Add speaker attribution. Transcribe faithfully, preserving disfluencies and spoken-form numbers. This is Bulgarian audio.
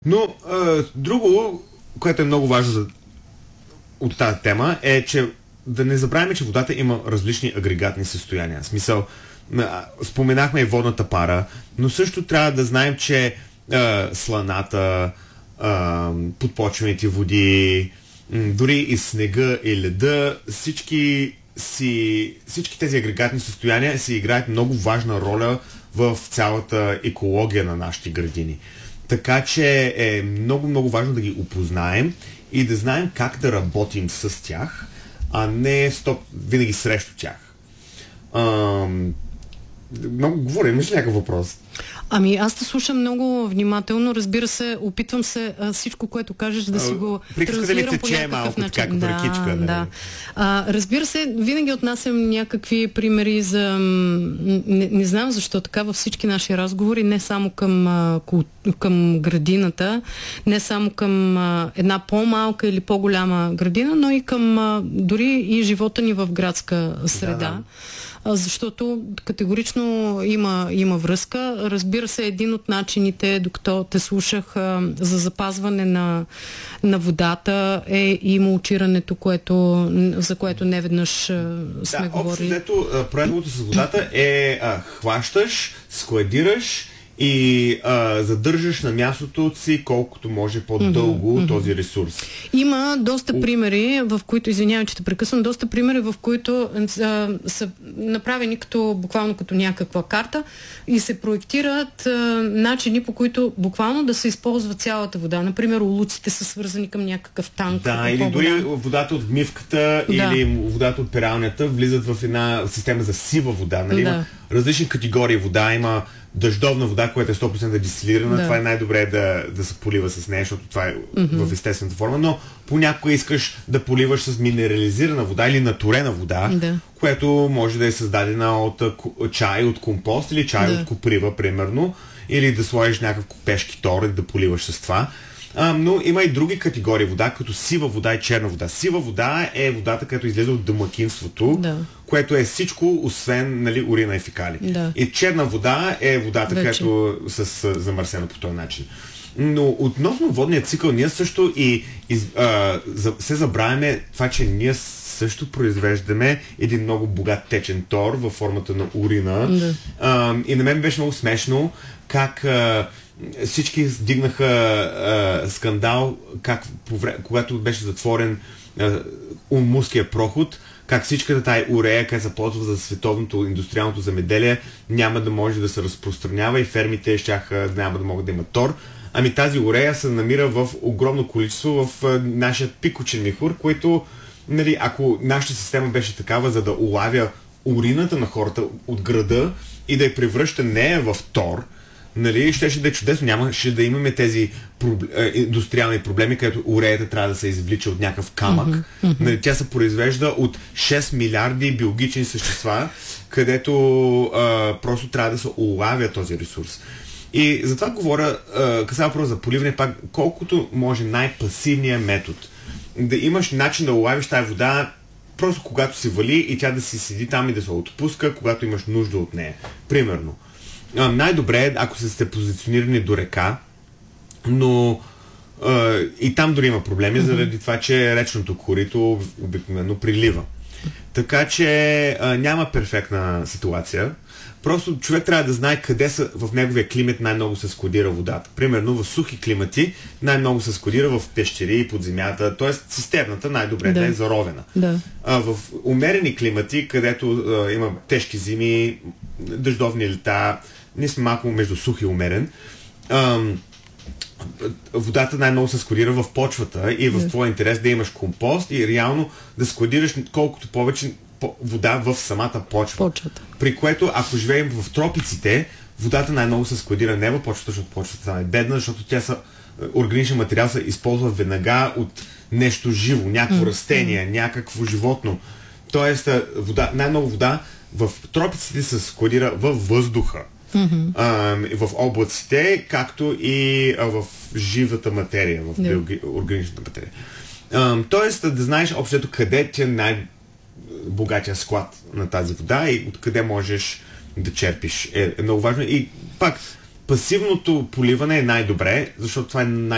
Speaker 1: Но а, друго, което е много важно за, от тази тема, е, че да не забравяме, че водата има различни агрегатни състояния. В смисъл, а, споменахме и водната пара, но също трябва да знаем, че а, сланата, а, подпочвените води, м, дори и снега и леда, всички, си, всички тези агрегатни състояния си играят много важна роля в цялата екология на нашите градини. Така че е много-много важно да ги опознаем и да знаем как да работим с тях, а не стоп, винаги срещу тях. Ам... Много говоря, имаш ли някакъв въпрос?
Speaker 2: Ами аз те слушам много внимателно, разбира се, опитвам се а, всичко, което кажеш, да си го транслирам по някакъв начин.
Speaker 1: Като
Speaker 2: да,
Speaker 1: ръкичка, да.
Speaker 2: да. А, разбира се, винаги отнасям някакви примери за... Не, не знам защо така във всички наши разговори, не само към, а, към градината, не само към а, една по-малка или по-голяма градина, но и към а, дори и живота ни в градска среда. Да, да. Защото категорично има, има връзка. Разбира се, един от начините, докато те слушах, за запазване на, на водата е и мулчирането, което, за което не веднъж сме
Speaker 1: да,
Speaker 2: говорили.
Speaker 1: Да, общо взето, правилото с водата е а, хващаш, складираш и а, задържаш на мястото си колкото може по-дълго mm-hmm. този ресурс.
Speaker 2: Има доста примери, в които, извинявам, че те прекъсвам, доста примери, в които а, са направени като, буквално като някаква карта и се проектират а, начини, по които буквално да се използва цялата вода. Например, улуците са свързани към някакъв танк.
Speaker 1: Да, или дори водата от мивката да. или водата от пералнята влизат в една система за сива вода. Нали? Да. Има различни категории вода. Има дъждовна вода, която е сто процента дистилирана, да. Това е най-добре да, да се полива с нея, защото това е mm-hmm. в естествената форма, но понякога искаш да поливаш с минерализирана вода или натурена вода, да. Което може да е създадена от чай от компост или чай да. От коприва, примерно, или да сложиш някакъв копешки тор и да поливаш с това. А, но има и други категории вода, като сива вода и черна вода. Сива вода е водата, която излезе от домакинството, да. Което е всичко, освен нали, урина и фекали. Да. И черна вода е водата, вече. Която с, с замърсена по този начин. Но относно водния цикъл, ние също и, и а, за, се забравяме това, че ние също произвеждаме един много богат течен тор във формата на урина. Да. А, и на мен беше много смешно как а, всички дигнаха а, скандал, как, когато беше затворен а, Умурския проход, как всичката тая урея, която се ползва за световното индустриалното земеделие, няма да може да се разпространява и фермите щяха няма да могат да имат тор. Ами тази урея се намира в огромно количество в а, нашия пикочен михур, който, нали, ако нашата система беше такава, за да улавя урината на хората от града и да я превръща нея в тор, нали, ще, ще да е чудесно, нямаше да имаме тези проб... индустриални проблеми, където уреята трябва да се извлича от някакъв камък. Mm-hmm. Mm-hmm. Нали, тя се произвежда от шест милиарди биологични същества, където а, просто трябва да се улавя този ресурс. И затова говоря, къса въпрос за поливане, пак колкото може най-пасивният метод. Да имаш начин да улавиш тази вода, просто когато се вали и тя да си седи там и да се отпуска, когато имаш нужда от нея. Примерно. А, най-добре е, ако сте позиционирани до река, но а, и там дори има проблеми, mm-hmm. заради това, че речното корито обикновено прилива. Така че а, няма перфектна ситуация. Просто човек трябва да знае къде са, в неговия климат най-много се складира водата. Примерно в сухи климати най-много се складира в пещери и под земята, т.е. цистерната най-добре да, да е заровена. Да. А, в умерени климати, където а, има тежки зими, дъждовни лета, ние сме малко между сух и умерен, а, водата най-много се складира в почвата и в твой интерес да имаш компост и реално да складираш колкото повече вода в самата почва. Почвата. При което, ако живеем в тропиците, водата най-много се складира не в почвата, защото почвата е бедна, защото тя са, органичен материал се използва веднага от нещо живо, някакво mm. растение, някакво животно. Тоест, вода, най-много вода в тропиците се складира във въздуха, mm-hmm. а, в облаците, както и а, в живата материя, в yeah. органичната материя. А, тоест, да знаеш общото къде ти е най- богатия склад на тази вода и откъде можеш да черпиш е, е много важно. И пак, пасивното поливане е най-добре, защото това е най-